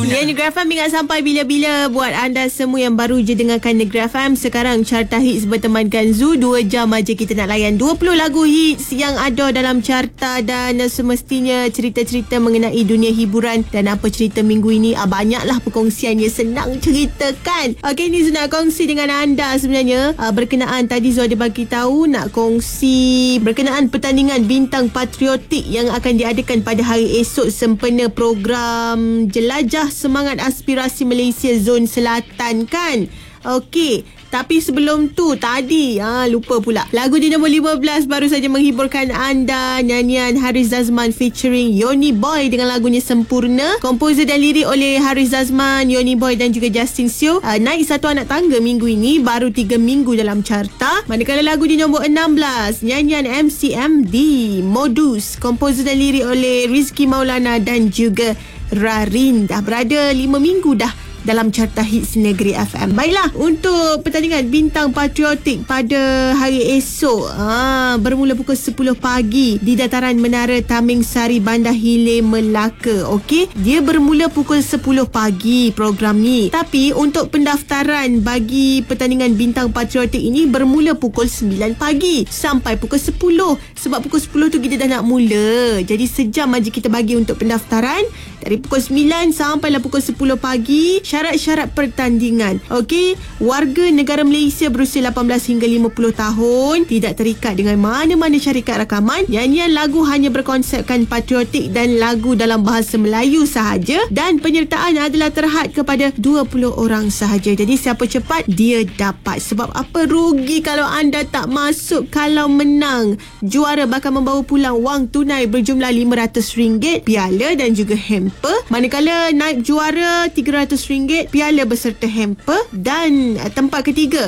Ya, Negeri FM ingat sampai bila-bila. Buat anda semua yang baru je dengarkan Negeri FM, sekarang Carta Hits bertemankan Zu. 2 jam aja kita nak layan 20 lagu hits yang ada dalam carta. Dan semestinya cerita-cerita mengenai dunia hiburan. Dan apa cerita minggu ini, banyaklah perkongsiannya. Senang ceritakan. Okey, ni Zu nak kongsi dengan anda sebenarnya. Berkenaan tadi Zu ada bagi tahu, nak kongsi berkenaan pertandingan bintang patriotik yang akan diadakan pada hari esok sempena program Jelajah Semangat Aspirasi Malaysia Zon Selatan kan. Okey, tapi sebelum tu tadi lupa pula. Lagu di nombor 15 baru saja menghiburkan anda. Nyanyian Haris Zazman featuring Yoni Boy dengan lagunya Sempurna. Komposer dan lirik oleh Haris Zazman, Yoni Boy dan juga Justin Seo. Naik satu anak tangga minggu ini, baru 3 minggu dalam carta. Manakala lagu di nombor 16, nyanyian MCMD Modus, komposer dan lirik oleh Rizky Maulana dan juga Rarin. Dah berada 5 minggu dah dalam carta hits Negeri FM. Baiklah, untuk pertandingan bintang patriotik pada hari esok, bermula pukul 10 pagi di dataran Menara Taming Sari, Bandar Hilir, Melaka. Okey, dia bermula pukul 10 pagi program ni. Tapi untuk pendaftaran bagi pertandingan bintang patriotik ini bermula pukul 9 pagi sampai pukul 10. Sebab pukul 10 tu kita dah nak mula. Jadi sejam aja kita bagi untuk pendaftaran. Dari pukul 9 sampailah pukul 10 pagi. Syarat-syarat pertandingan. Okey, warga negara Malaysia berusia 18 hingga 50 tahun, tidak terikat dengan mana-mana syarikat rakaman. Nyanyian lagu hanya berkonsepkan patriotik dan lagu dalam bahasa Melayu sahaja, dan penyertaan adalah terhad kepada 20 orang sahaja. Jadi siapa cepat dia dapat. Sebab apa rugi kalau anda tak masuk. Kalau menang, juara bakal membawa pulang wang tunai berjumlah RM500, piala dan juga hamper. Manakala naib juara RM300, piala beserta hamper. Dan tempat ketiga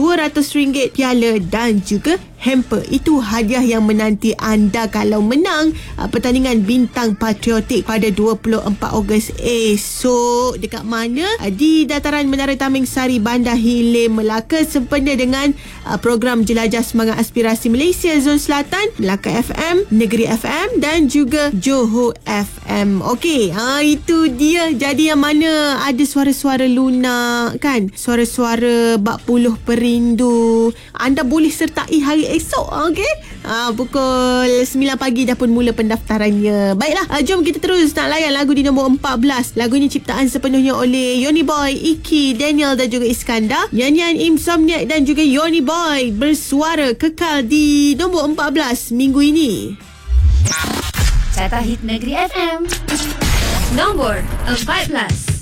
RM200, piala dan juga hamper. Itu hadiah yang menanti anda kalau menang pertandingan bintang patriotik pada 24 Ogos esok. Dekat mana? Di dataran Menara Taming Sari, Bandar Hilir, Melaka, sempena dengan program Jelajah Semangat Aspirasi Malaysia Zon Selatan, Melaka FM, Negeri FM dan juga Johor FM. Okey, itu dia. Jadi yang mana ada suara-suara lunak kan, suara-suara bak puluh perindu, anda boleh sertai hari esok. Okey, pukul 9 pagi dah pun mula pendaftarannya. Baiklah, jom kita terus nak layan lagu di nombor 14. Lagu ini ciptaan sepenuhnya oleh Yoni Boy, Iki, Daniel dan juga Iskandar. Nyanyian Insomniac dan juga Yoni Boy bersuara kekal di nombor 14 minggu ini. Carta Hit Negeri FM nombor 14.